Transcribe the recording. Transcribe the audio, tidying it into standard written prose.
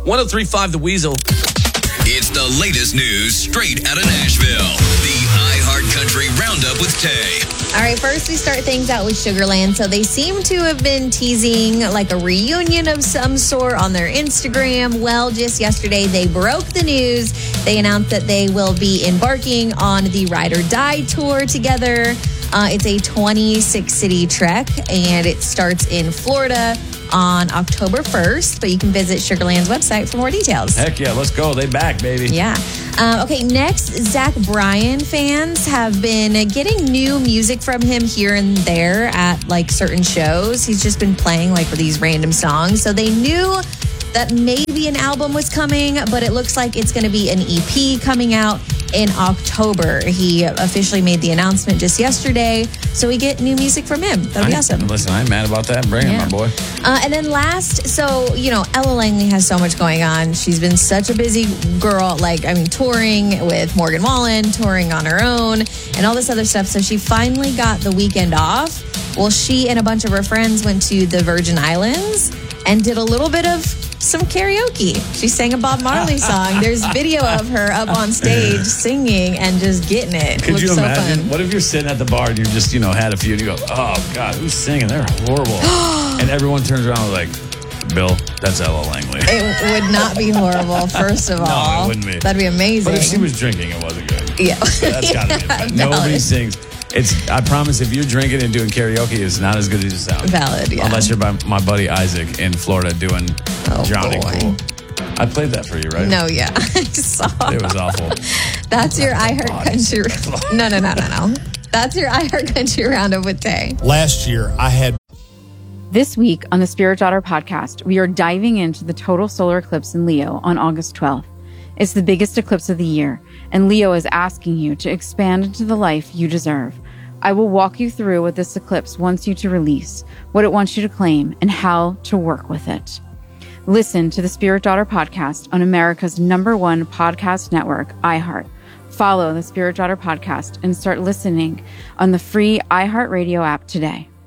103.5 The Weasel. It's the latest news straight out of Nashville. The iHeartCountry Roundup with Tay. All right, first we start things out with Sugarland. So they seem to have been teasing like a reunion of some sort on their Instagram. Well, just yesterday they broke the news. They announced that they will be embarking on the Ride or Die tour together. It's a 26-city trek, and it starts in Florida on October 1st, but you can visit Sugarland's website for more details. Heck yeah, let's go. They back, baby. Yeah. Okay, next, Zach Bryan fans have been getting new music from him here and there at like certain shows. He's just been playing like with these random songs. So they knew that maybe an album was coming, but it looks like it's going to be an EP coming out in October. He officially made the announcement just yesterday, so we get new music from him. That'll be awesome. Listen, I ain't mad about that. Bring it, my boy. And then last, so, you know, Ella Langley has so much going on. She's been such a busy girl, touring with Morgan Wallen, touring on her own, and all this other stuff. So she finally got the weekend off. Well, she and a bunch of her friends went to the Virgin Islands and did a little bit of some karaoke. She sang a Bob Marley song. There's video of her up on stage singing and just getting it. Could you imagine? So fun. What if you're sitting at the bar and you just, had a few and you go, oh, God, who's singing? They're horrible. And everyone turns around and like, Bill, that's Ella Langley. It would not be horrible, first of all. No, it wouldn't be. That'd be amazing. But if she was drinking, it wasn't good. Yeah. That's got to be a Nobody sings. I promise if you're drinking and doing karaoke, it's not as good as it sounds. Valid, yeah. Unless you're by my buddy Isaac in Florida doing Drowning Pool. I played that for you, right? No, yeah. I just saw it. Was awful. That's your iHeartCountry. No. That's your iHeartCountry Roundup with Tay. Last year, I had... This week on the Spirit Daughter podcast, we are diving into the total solar eclipse in Leo on August 12th. It's the biggest eclipse of the year, and Leo is asking you to expand into the life you deserve. I will walk you through what this eclipse wants you to release, what it wants you to claim, and how to work with it. Listen to the Spirit Daughter podcast on America's #1 podcast network, iHeart. Follow the Spirit Daughter podcast and start listening on the free iHeartRadio app today.